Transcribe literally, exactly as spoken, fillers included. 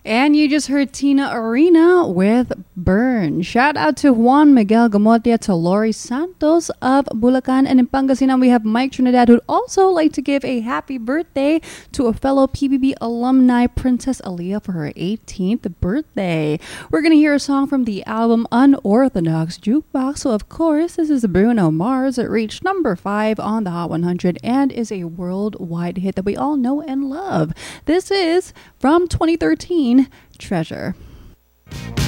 And you just heard Tina Arena with Burn. Shout out to Juan Miguel Gamotia, to Lori Santos of Bulacan. And in Pangasinan, we have Mike Trinidad, who'd also like to give a happy birthday to a fellow P B B alumni, Princess Aaliyah, for her eighteenth birthday. We're going to hear a song from the album Unorthodox Jukebox. So, of course, this is Bruno Mars. It reached number five on the Hot one hundred and is a worldwide hit that we all know and love. This is from twenty thirteen, Treasure.